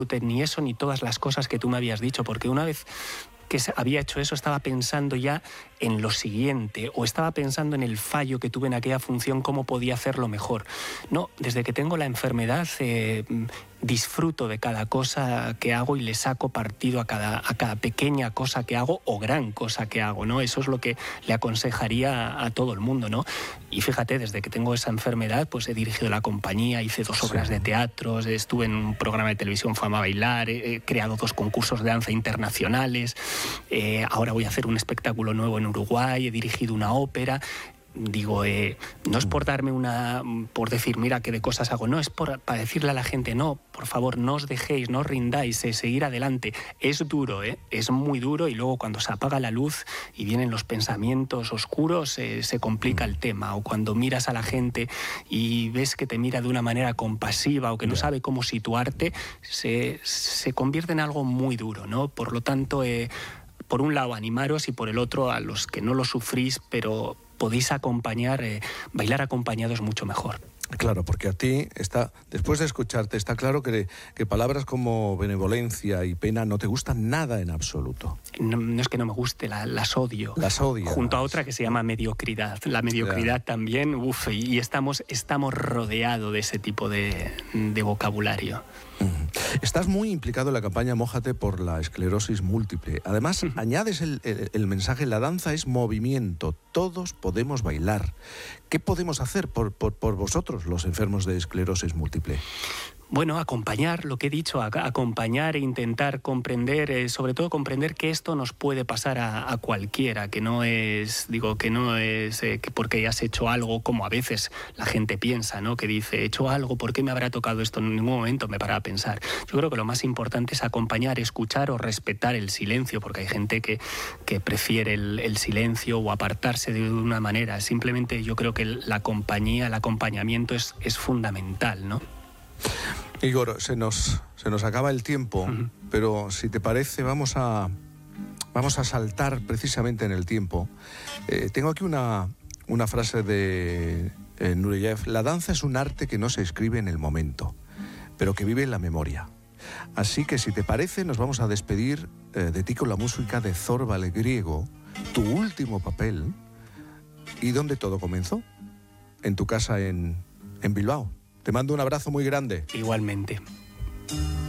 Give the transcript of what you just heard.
ni eso ni todas las cosas que tú me habías dicho, porque una vez que había hecho eso, estaba pensando ya en lo siguiente, o estaba pensando en el fallo que tuve en aquella función, cómo podía hacerlo mejor. No, desde que tengo la enfermedad disfruto de cada cosa que hago y le saco partido a cada pequeña cosa que hago o gran cosa que hago, ¿no? Eso es lo que le aconsejaría a todo el mundo, ¿no? Y fíjate, desde que tengo esa enfermedad, pues he dirigido la compañía, hice 2 obras de teatro, estuve en un programa de televisión Fama Bailar, he creado 2 concursos de danza internacionales, ahora voy a hacer un espectáculo nuevo en Uruguay, he dirigido una ópera. Digo, no es por darme por decir, mira qué de cosas hago, no, es para decirle a la gente, no, por favor, no os dejéis, no os rindáis, seguir adelante. Es duro, es muy duro, y luego cuando se apaga la luz y vienen los pensamientos oscuros, se complica el tema. O cuando miras a la gente y ves que te mira de una manera compasiva o que no sabe cómo situarte, se convierte en algo muy duro, ¿no? Por lo tanto, por un lado, animaros, y por el otro, a los que no lo sufrís, pero podéis acompañar, bailar acompañado es mucho mejor. Claro, porque a ti, después de escucharte, está claro que palabras como benevolencia y pena no te gustan nada en absoluto. No es que no me guste, las odio. Las odias. Junto a otra que se llama mediocridad. La mediocridad también, y estamos rodeados de ese tipo de vocabulario. Estás muy implicado en la campaña Mójate por la esclerosis múltiple. Además, añades el mensaje: la danza es movimiento, todos podemos bailar. ¿Qué podemos hacer por vosotros, los enfermos de esclerosis múltiple? Bueno, acompañar, lo que he dicho, acompañar e intentar comprender, sobre todo comprender que esto nos puede pasar a cualquiera, que no es que porque hayas hecho algo, como a veces la gente piensa, ¿no? Que dice, he hecho algo, ¿por qué me habrá tocado esto? En ningún momento me para a pensar. Yo creo que lo más importante es acompañar, escuchar o respetar el silencio, porque hay gente que prefiere el silencio o apartarse de una manera. Simplemente yo creo que la compañía, el acompañamiento es fundamental, ¿no? Igor, se nos acaba el tiempo, pero si te parece vamos a saltar precisamente en el tiempo. Tengo aquí una frase de Nureyev: la danza es un arte que no se escribe en el momento, pero que vive en la memoria. Así que si te parece nos vamos a despedir de ti con la música de Zorba Griego, tu último papel, y donde todo comenzó, en tu casa en Bilbao. Te mando un abrazo muy grande. Igualmente.